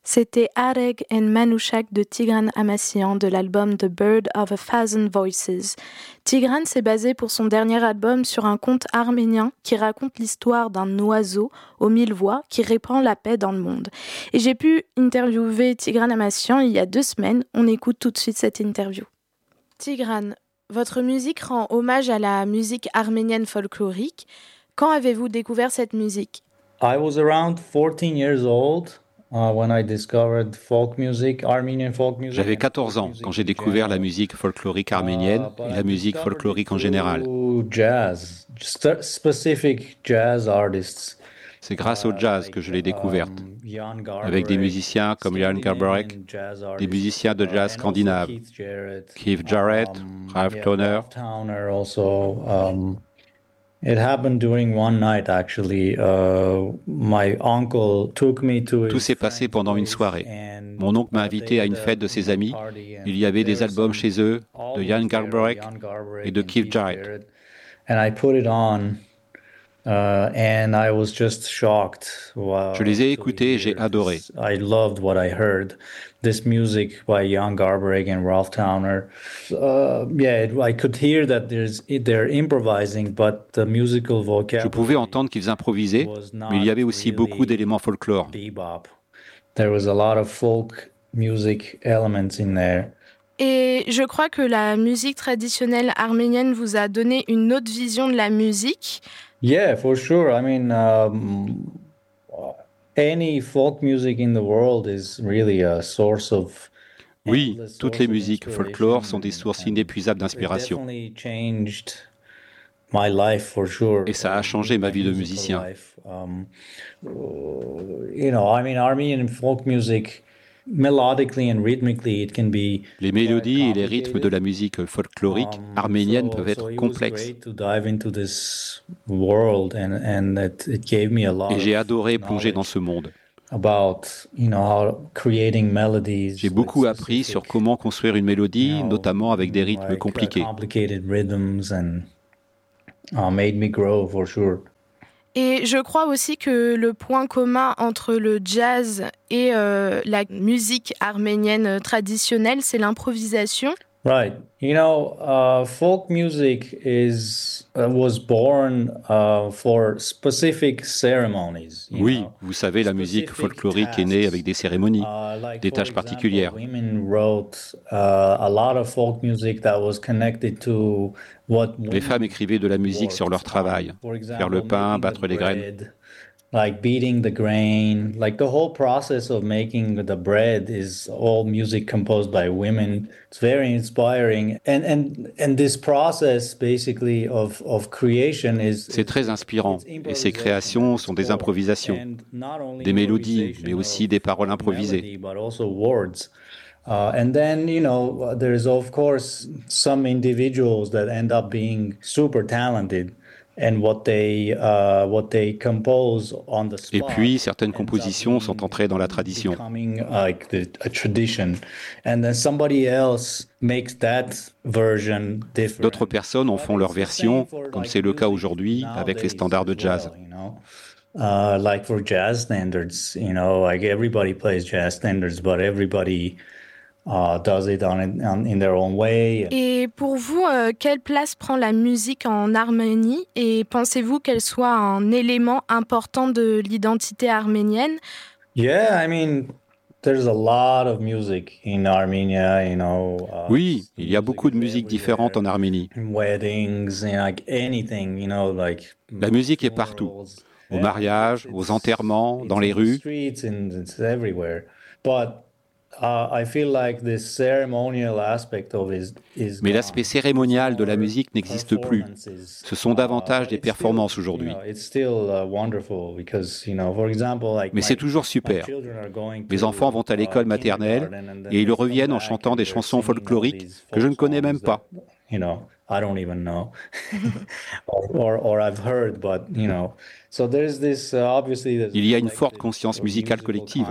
C'était Areg and Manouchak de Tigran Amassian de l'album The Bird of a Thousand Voices. Tigran s'est basé pour son dernier album sur un conte arménien qui raconte l'histoire d'un oiseau aux 1000 voix qui répand la paix dans le monde. Et j'ai pu interviewer Tigran Amassian il y a 2 semaines. On écoute tout de suite cette interview. Tigran, votre musique rend hommage à la musique arménienne folklorique. Quand avez-vous découvert cette musique? I was around 14 years old. When I discovered folk music, Armenian folk music. J'avais 14 ans quand j'ai découvert la musique folklorique arménienne et la musique folklorique en général. Jazz, specific jazz artists. C'est grâce au jazz que je l'ai découverte, avec des musiciens comme Jan Garbarek, des musiciens de jazz scandinaves, Keith Jarrett, Ralph Towner. It happened during one night actually. My uncle took me to. Tout s'est passé pendant une soirée. Mon oncle m'a invité à une fête de ses amis. Il y avait des albums chez eux de Jan Garbarek et de Keith Jarrett. And I put it on. And I was just shocked. Je les ai écoutés et j'ai adoré. I loved what I heard. This music by Jan Garbarek and Ralph Towner. I could hear that they're improvising, but the musical vocabulary. Je pouvais entendre qu'ils improvisaient, mais il y avait aussi beaucoup d'éléments folklore. There was a lot of folk music elements in there. Et je crois que la musique traditionnelle arménienne vous a donné une autre vision de la musique. Yeah, for sure. I mean, any folk music in the world is really a source of. Oui, toutes les musiques folklore sont des sources inépuisables d'inspiration. Et ça a changé ma vie de musicien. Armenian folk music. Melodically and rhythmically, it can be. Les mélodies et les rythmes de la musique folklorique arménienne peuvent être complexes. Et j'ai adoré plonger dans ce monde. J'ai beaucoup appris sur comment construire une mélodie, notamment avec des rythmes compliqués. Et je crois aussi que le point commun entre le jazz et la musique arménienne traditionnelle, c'est l'improvisation. Right. Folk music was born for specific ceremonies. Oui, vous savez, la musique folklorique est née avec des cérémonies, des tâches particulières. Women wrote a lot of folk music that was connected to what. Les femmes écrivaient de la musique sur leur travail, faire le pain, battre les graines. Like beating the grain, like the whole process of making the bread is all music composed by women. It's very inspiring, and this process basically of creation is. C'est très inspirant, et ces créations sont des improvisations, des mélodies, mais aussi des paroles improvisées. And then, there's of course some individuals that end up being super talented. And what they compose on the spot. Et puis, certaines compositions sont entrées dans la tradition. Like a tradition. And then somebody else makes that version different. D'autres personnes en font leur version, comme c'est le cas aujourd'hui avec les standards de jazz. Like for jazz standards, like everybody plays jazz standards, but everybody does it in their own way. Et pour vous, quelle place prend la musique en Arménie et pensez-vous qu'elle soit un élément important de l'identité arménienne? Yeah, I mean, there's a lot of music in Armenia, Oui, il y a beaucoup de musiques différentes en Arménie. Weddings, like anything, like. La musique est partout, aux mariages, aux enterrements, dans les rues. It's everywhere. But I feel like this ceremonial aspect of it is. Mais l'aspect cérémonial de la musique n'existe plus. Ce sont davantage des performances aujourd'hui. Mais c'est toujours super. Mes enfants vont à l'école maternelle et ils reviennent en chantant des chansons folkloriques que je ne connais même pas. I don't even know, or I've heard, but so there's this obviously. Il y a une forte conscience musicale collective.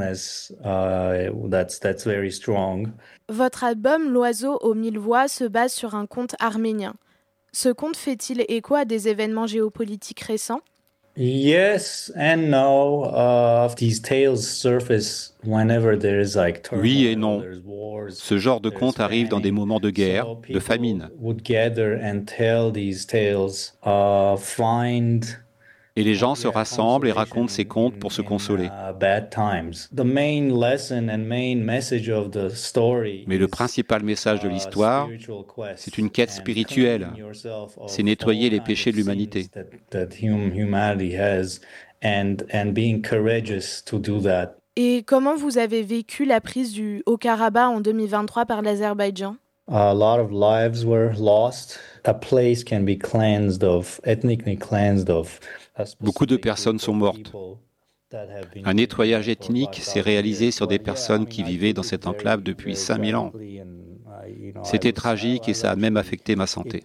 That's very strong. Votre album L'Oiseau aux 1000 voix se base sur un conte arménien. Ce conte fait-il écho à des événements géopolitiques récents? Yes and no. These tales surface whenever there is like turmoil, Oui et non. there's wars, Ce genre de there's conte arrive dans des famine. moments de guerre, So de people famine. would gather and tell these tales, find Et les gens se rassemblent et racontent ces contes pour se consoler. bad times. The main lesson and main message of the story Mais le is principal message de l'histoire, spiritual quest c'est une quête and spirituelle. cleansing yourself of C'est nettoyer all les kinds péchés of de l'humanité. sins that humanity has and being courageous to do that. Et comment vous avez vécu la prise du Haut-Karabakh en 2023 par l'Azerbaïdjan? A lot of lives were lost. A place can be cleansed of, ethnically cleansed of. Beaucoup de personnes sont mortes. Un nettoyage ethnique s'est réalisé sur des personnes qui vivaient dans cette enclave depuis 5000 ans. C'était tragique et ça a même affecté ma santé.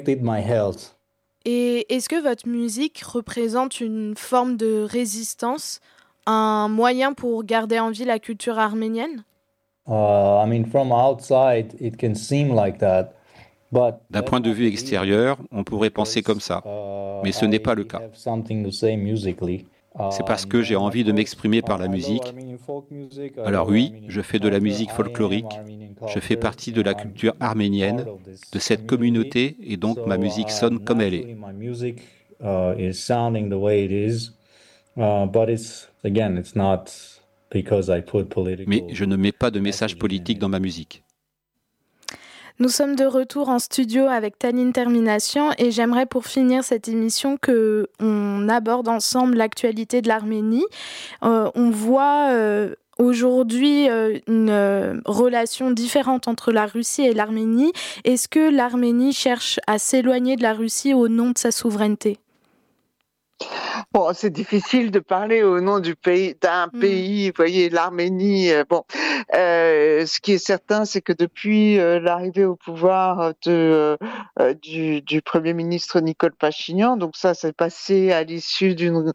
Et est-ce que votre musique représente une forme de résistance, un moyen pour garder en vie la culture arménienne? From outside, it can seem like that. D'un point de vue extérieur, on pourrait penser comme ça, mais ce n'est pas le cas. C'est parce que j'ai envie de m'exprimer par la musique. Alors oui, je fais de la musique folklorique, je fais partie de la culture arménienne, de cette communauté, et donc ma musique sonne comme elle est. Mais je ne mets pas de message politique dans ma musique. Nous sommes de retour en studio avec Tanine Termination et j'aimerais pour finir cette émission qu'on aborde ensemble l'actualité de l'Arménie. On voit aujourd'hui une relation différente entre la Russie et l'Arménie. Est-ce que l'Arménie cherche à s'éloigner de la Russie au nom de sa souveraineté ? Bon, c'est difficile de parler au nom du pays, d'un pays, vous voyez, l'Arménie. Ce qui est certain, c'est que depuis l'arrivée au pouvoir du Premier ministre Nicole Pachinian, donc ça s'est passé à l'issue d'une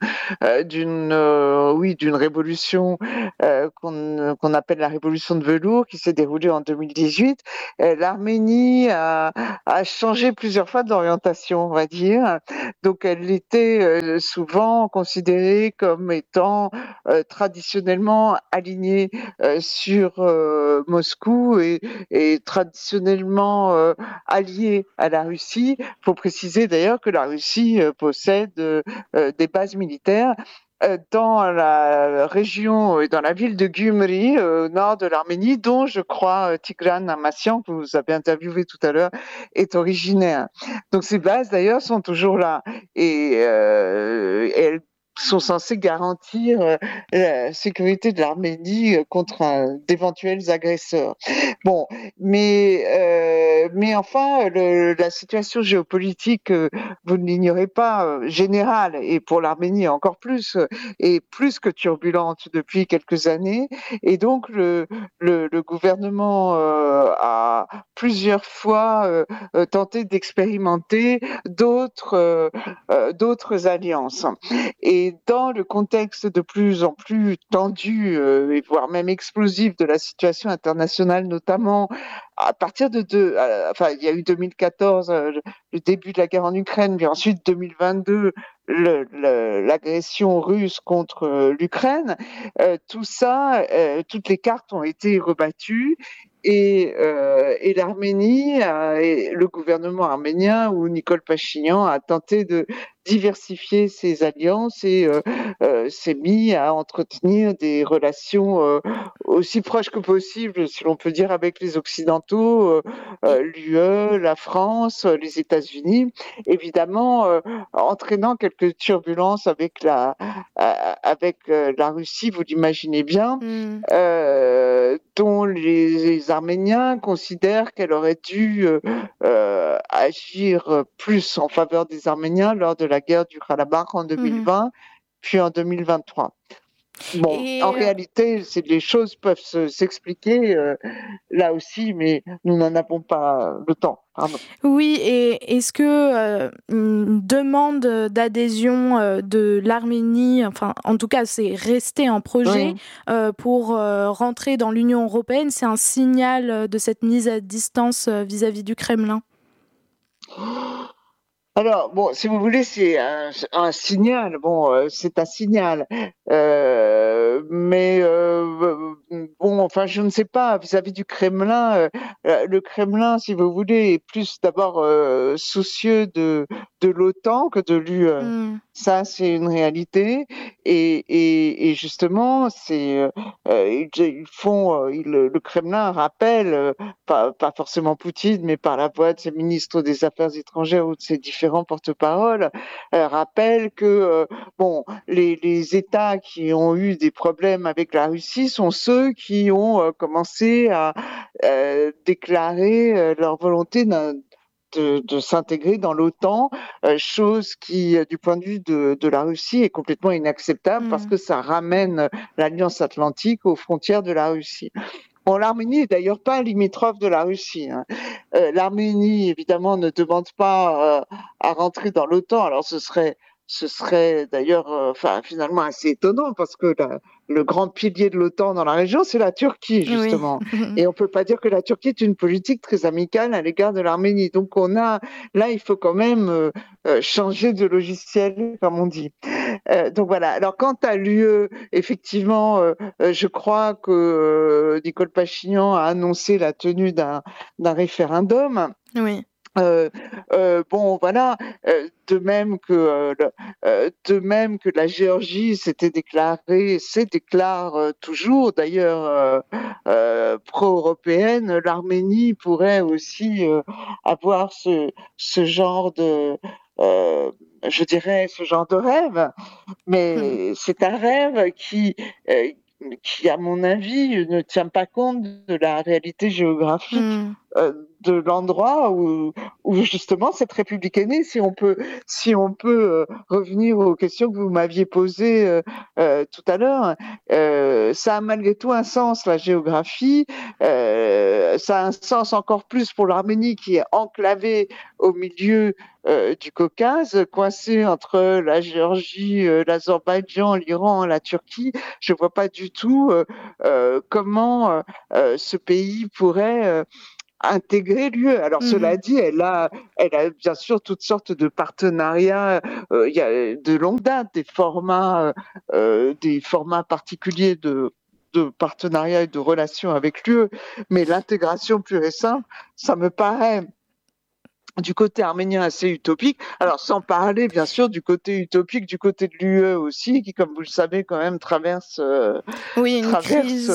révolution qu'on appelle la révolution de velours, qui s'est déroulée en 2018. L'Arménie a changé plusieurs fois d'orientation, on va dire. Donc elle était souvent considérée comme étant traditionnellement alignée sur Moscou et traditionnellement alliée à la Russie. Il faut préciser d'ailleurs que la Russie possède des bases militaires dans la région et dans la ville de Gyumri, au nord de l'Arménie, dont je crois Tigran Amassian, que vous avez interviewé tout à l'heure, est originaire. Donc ces bases d'ailleurs sont toujours là et elles sont censées garantir la sécurité de l'Arménie contre d'éventuels agresseurs. Bon, mais enfin, la situation géopolitique, vous ne l'ignorez pas, générale, et pour l'Arménie encore plus, est plus que turbulente depuis quelques années. Et donc, le gouvernement a plusieurs fois tenté d'expérimenter d'autres alliances. Et dans le contexte de plus en plus tendu, et voire même explosif de la situation internationale, notamment à partir il y a eu 2014, le début de la guerre en Ukraine, puis ensuite 2022, l'agression russe contre l'Ukraine. Tout ça, toutes les cartes ont été rebattues. Et l'Arménie, et le gouvernement arménien où Nicole Pachinian a tenté de diversifier ses alliances et s'est mis à entretenir des relations aussi proches que possible, si l'on peut dire, avec les Occidentaux, l'UE, la France, les États-Unis, évidemment entraînant quelques turbulences avec la Russie, vous l'imaginez bien, dont les Arméniens considèrent qu'elle aurait dû agir plus en faveur des Arméniens lors de la guerre du Karabakh en 2020, puis en 2023. Bon, en réalité, les choses peuvent s'expliquer là aussi, mais nous n'en avons pas le temps. Pardon. Oui, et est-ce que une demande d'adhésion de l'Arménie, enfin, en tout cas, c'est resté en projet pour rentrer dans l'Union européenne, c'est un signal de cette mise à distance vis-à-vis du Kremlin? Alors, bon, si vous voulez, c'est un signal. Bon, c'est un signal. Mais bon, enfin, je ne sais pas. Vis-à-vis du Kremlin, le Kremlin, si vous voulez, est plus d'abord soucieux de l'OTAN que de l'UE. Ça, c'est une réalité. Et justement, le Kremlin rappelle, pas forcément Poutine, mais par la voix de ses ministres des Affaires étrangères ou de ses différents porte-parole, rappelle que les États qui ont eu des problèmes avec la Russie sont ceux qui ont commencé à déclarer leur volonté de s'intégrer dans l'OTAN, chose qui, du point de vue de la Russie, est complètement inacceptable parce que ça ramène l'Alliance Atlantique aux frontières de la Russie. Bon, l'Arménie est d'ailleurs pas limitrophe de la Russie. L'Arménie, évidemment, ne demande pas à rentrer dans l'OTAN. Alors, ce serait d'ailleurs, finalement assez étonnant parce que le grand pilier de l'OTAN dans la région, c'est la Turquie, justement. Oui. Et on peut pas dire que la Turquie est une politique très amicale à l'égard de l'Arménie. Donc, là, il faut quand même changer de logiciel, comme on dit. Donc voilà. Alors quant à l'UE, effectivement, je crois que Nicole Pachinian a annoncé la tenue d'un référendum. Oui. Bon, voilà. De même que la Géorgie se déclare toujours, d'ailleurs pro-européenne, l'Arménie pourrait aussi avoir ce genre de je dirais ce genre de rêve, mais c'est un rêve qui, à mon avis, ne tient pas compte de la réalité géographique de l'endroit où justement cette République est née. Si on peut revenir aux questions que vous m'aviez posées tout à l'heure, ça a malgré tout un sens, la géographie. Ça a un sens encore plus pour l'Arménie qui est enclavée au milieu du Caucase, coincée entre la Géorgie, l'Azerbaïdjan, l'Iran, la Turquie. Je vois pas du tout comment ce pays pourrait intégrer l'UE. Alors cela dit, elle a bien sûr toutes sortes de partenariats. Il y a de longue date des formats particuliers de partenariat et de relations avec l'UE, mais l'intégration pure et simple, ça me paraît du côté arménien assez utopique. Alors sans parler bien sûr du côté utopique du côté de l'UE aussi, qui comme vous le savez quand même traverse une crise.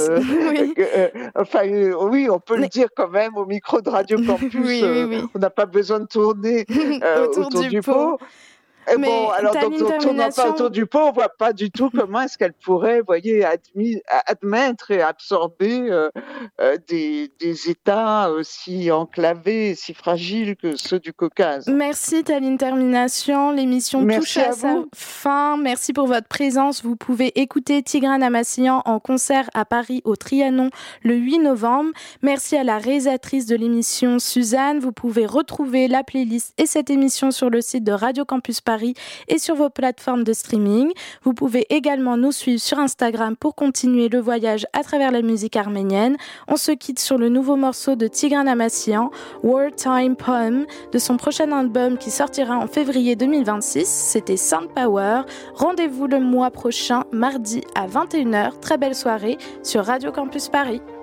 Oui, on peut le dire quand même au micro de Radio Campus. Oui. On n'a pas besoin de tourner autour du pot. Mais bon, alors donc on tourne pas autour du pot, on voit pas du tout comment est-ce qu'elle pourrait, admettre et absorber des États aussi enclavés, si fragiles que ceux du Caucase. Merci Taline Termination, l'émission touche à sa fin. Merci pour votre présence. Vous pouvez écouter Tigran Amassian en concert à Paris au Trianon le 8 novembre. Merci à la réalisatrice de l'émission Suzanne. Vous pouvez retrouver la playlist et cette émission sur le site de Radio Campus Paris et sur vos plateformes de streaming. Vous pouvez également nous suivre sur Instagram pour continuer le voyage à travers la musique arménienne. On se quitte sur le nouveau morceau de Tigran Amassian, Wartime Poem, de son prochain album qui sortira en février 2026. C'était Sound Power. Rendez-vous le mois prochain, mardi à 21h. Très belle soirée sur Radio Campus Paris.